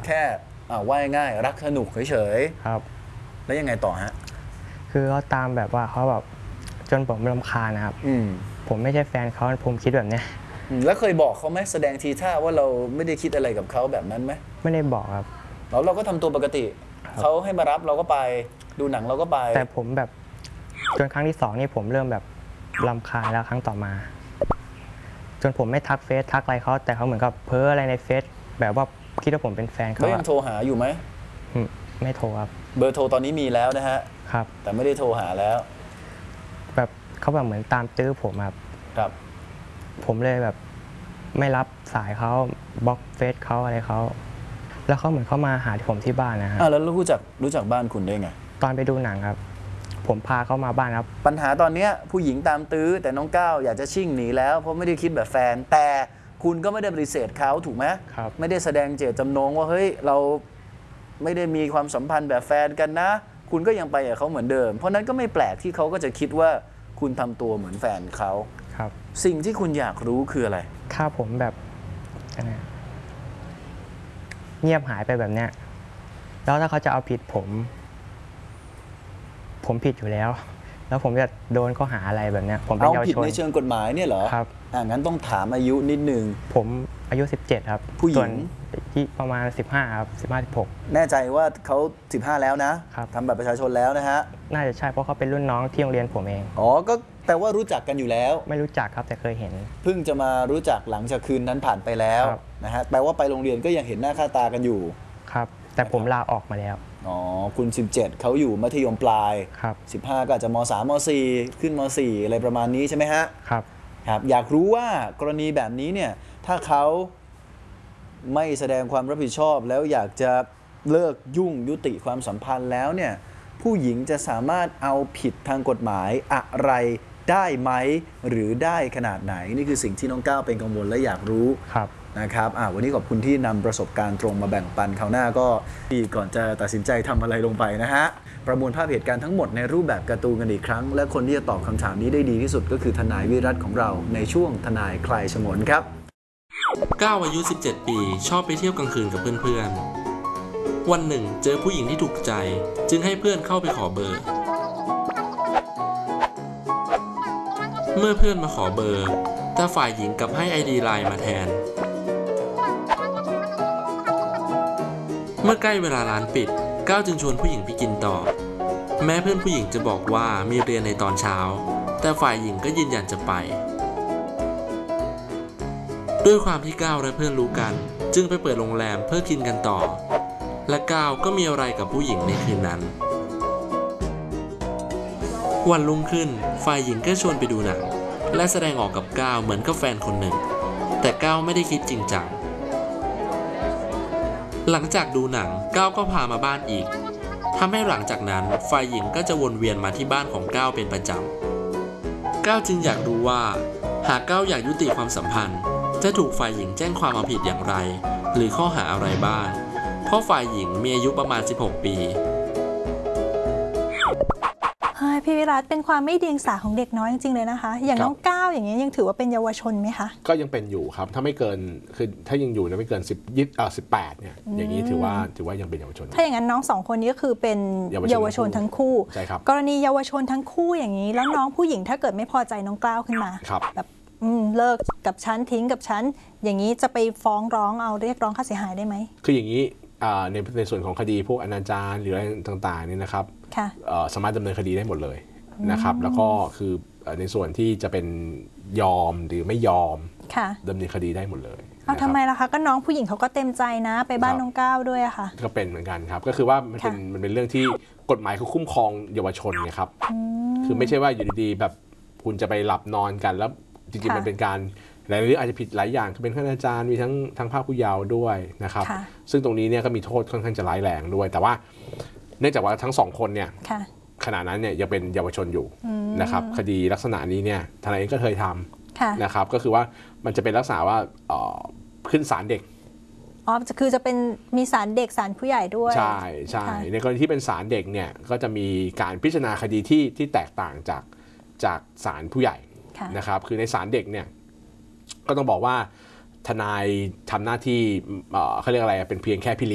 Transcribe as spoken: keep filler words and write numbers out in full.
แค่ว่าง่ายรักสนุกเฉยๆครับแล้วยังไงต่อฮะคือเขาตามแบบว่าเขาแบบจนผมรำคาญนะครับอืมผมไม่ใช่แฟนเขาผมคิดแบบเนี้ยแล้วเคยบอกเขาไหมแสดงทีท่าว่าเราไม่ได้คิดอะไรกับเขาแบบนั้นไหมไม่ได้บอกครับแล้วเราก็ทำตัวปกติเขาให้มารับเราก็ไปดูหนังเราก็ไปแต่ผมแบบจนครั้งที่สองนี่ผมเริ่มแบบรำคาญแล้วครั้งต่อมาจนผมไม่ทักเฟซทักอะไรเขาแต่เขาเหมือนกับเพ้ออะไรในเฟซแบบว่าคิดว่าผมเป็นแฟนเขาแล้วยังโทรหาอยู่ไหมไม่โทรครับเบอร์โทรตอนนี้มีแล้วนะฮะครับแต่ไม่ได้โทรหาแล้วแบบเขาแบบเหมือนตามตื้อผมครับครับผมเลยแบบไม่รับสายเขาบล็อกเฟซเขาอะไรเขาแล้วเขาเหมือนเขามาหาผมที่บ้านนะฮะอ่าแล้วรู้จักรู้จักบ้านคุณได้ไงตอนไปดูหนังครับผมพาเขามาบ้านครับปัญหาตอนนี้ผู้หญิงตามตื้อแต่น้องก้าวอยากจะชิ่งหนีแล้วเพราะไม่ได้คิดแบบแฟนแต่คุณก็ไม่ได้ปฏิเสธเขาถูกไหมครับไม่ได้แสดงเจตจำนงว่าเฮ้ยเราไม่ได้มีความสัมพันธ์แบบแฟนกันนะคุณก็ยังไปกับเขาเหมือนเดิมเพราะนั้นก็ไม่แปลกที่เขาก็จะคิดว่าคุณทำตัวเหมือนแฟนเขาครับสิ่งที่คุณอยากรู้คืออะไรถ้าผมแบบเงียบหายไปแบบเนี้ยแล้วถ้าเขาจะเอาผิดผมผมผิดอยู่แล้วแล้วผมจะโดนข้อหาอะไรแบบเนี้ยผมเป็นเยาวชนเอาผิดในเชิงกฎหมายเนี่ยเหรอครับอ่างั้นต้องถามอายุนิดนึงผมอายุสิบเจ็ดครับผู้หญิงที่ประมาณสิบห้าครับสิบห้า สิบหกแน่ใจว่าเขาสิบห้าแล้วนะครับทำบัตรประชาชนแล้วนะฮะน่าจะใช่เพราะเขาเป็นรุ่นน้องที่โรงเรียนผมเองอ๋อก็แปลว่ารู้จักกันอยู่แล้วไม่รู้จักครับแต่เคยเห็นเพิ่งจะมารู้จักหลังจากคืนนั้นผ่านไปแล้วนะฮะแปลว่าไปโรงเรียนก็ยังเห็นหน้าค่าตากันอยู่ครับแต่ผมลาออกมาแล้วอ๋อคุณสิบเจ็ดเขาอยู่มัธยมปลายครับสิบห้าก็อาจจะมสามมสี่ขึ้นมสี่อะไรประมาณนี้ใช่ไหมฮะครับครับอยากรู้ว่ากรณีแบบนี้เนี่ยถ้าเขาไม่แสดงความรับผิดชอบแล้วอยากจะเลิกยุ่งยุติความสัมพันธ์แล้วเนี่ยผู้หญิงจะสามารถเอาผิดทางกฎหมายอะไรได้ไหมหรือได้ขนาดไหนนี่คือสิ่งที่น้องก้าวเป็นกังวลและอยากรู้ครับนะครับวันนี้ขอบคุณที่นำประสบการณ์ตรงมาแบ่งปันคราวหน้าก็ดีก่อนจะตัดสินใจทำอะไรลงไปนะฮะประมวลภาพเหตุการณ์ทั้งหมดในรูปแบบการ์ตูนกันอีกครั้งและคนที่จะตอบคำถามนี้ได้ดีที่สุดก็คือทนายวิรัตของเราในช่วงทนายคลายฉงนครับก้าวอายุสิบเจ็ดปีชอบไปเที่ยวกลางคืนกับเพื่อนๆวันหนึ่งเจอผู้หญิงที่ถูกใจจึงให้เพื่อนเข้าไปขอเบอร์เมื่อเพื่อนมาขอเบอร์แต่ฝ่ายหญิงกลับให้ ไอ ดี ไลน์มาแทนเมื่อใกล้เวลาร้านปิดก้าวจึงชวนผู้หญิงไปกินต่อแม้เพื่อนผู้หญิงจะบอกว่ามีเรียนในตอนเช้าแต่ฝ่ายหญิงก็ยืนยันจะไปด้วยความที่ก้าวและเพื่อนรู้กันจึงไปเปิดโรงแรมเพื่อกินกันต่อและก้าวก็มีอะไรกับผู้หญิงในคืนนั้นวันรุ่งขึ้นฝ่ายหญิงก็ชวนไปดูหนังและแสดงออกกับก้าวเหมือนกับแฟนคนหนึ่งแต่ก้าวไม่ได้คิดจริงจังหลังจากดูหนังก้าวก็พามาบ้านอีกทำให้หลังจากนั้นฝ่ายหญิงก็จะวนเวียนมาที่บ้านของก้าวเป็นประจำก้าวจึงอยากรู้ว่าหากก้าวอยากยุติความสัมพันธ์จะถูกฝ่ายหญิงแจ้งความเอาผิดอย่างไรหรือข้อหาอะไรบ้างเพราะฝ่ายหญิงมีอายุประมาณสิบหกปีพี่วิรัตเป็นความไม่เดียงสาของเด็กน้อยจริงๆเลยนะคะอย่างน้องก้าวอย่างนี้ยังถือว่าเป็นเยาวชนไหมคะก็ยังเป็นอยู่ครับถ้าไม่เกินคือถ้ายังอยู่นะไม่เกินสิบยี่อ่าสิบแปดเนี่ยอย่างนี้ถือว่าถือว่ายังเป็นเยาวชนถ้าอย่างนั้นน้องสองคนนี้ก็คือเป็นเยาวชนทั้งคู่ใช่ครับกรณีเยาวชนทั้งคู่อย่างนี้แล้วน้องผู้หญิงถ้าเกิดไม่พอใจน้องก้าวขึ้นมาแบบเลิกกับฉันทิ้งกับฉันอย่างนี้จะไปฟ้องร้องเอาเรียกร้องค่าเสียหายได้ไหมคืออย่างนี้ในในส่วนของคดีพวกอนาจารหรืออะไรต่างๆนี่นะครับสามารถดำเนินคดีได้หมดเลยนะครับแล้วก็คือในส่วนที่จะเป็นยอมหรือไม่ยอมดำเนินคดีได้หมดเลยเอาทำไมล่ะคะก็น้องผู้หญิงเขาก็เต็มใจนะไปบ้านน้องก้าวด้วยอะค่ะก็เป็นเหมือนกันครับก็คือว่ามันเป็นมันเป็นเรื่องที่กฎหมายเขาคุ้มครองเยาวชนไงครับคือไม่ใช่ว่าอยู่ดีๆแบบคุณจะไปหลับนอนกันแล้วจริงๆมันเป็นการหลายเรื่องอาจจะผิดหลายอย่างคือเป็นข้าราชการมีทั้งทั้งภาคผู้เยาว์ด้วยนะครับซึ่งตรงนี้เนี่ยก็มีโทษค่อนข้างจะร้ายแรงด้วยแต่ว่าเนื่องจากว่าทั้งสองคนเนี่ยขณะนั้นเนี่ยยังเป็นเยาวชนอยู่นะครับคดีลักษณะนี้เนี่ยทนายเองก็เคยทำนะครับก็คือว่ามันจะเป็นลักษณะว่าขึ้นศาลเด็กอ๋อคือจะเป็นมีศาลเด็กศาลผู้ใหญ่ด้วยใช่ใช่ในกรณีที่เป็นศาลเด็กเนี่ยก็จะมีการพิจารณาคดีที่ที่แตกต่างจากจากศาลผู้ใหญ่นะครับคือในศาลเด็กเนี่ยก็ต้องบอกว่าทนายทำหน้าที่เขาเรียกอะไรเป็นเพียงแค่พิ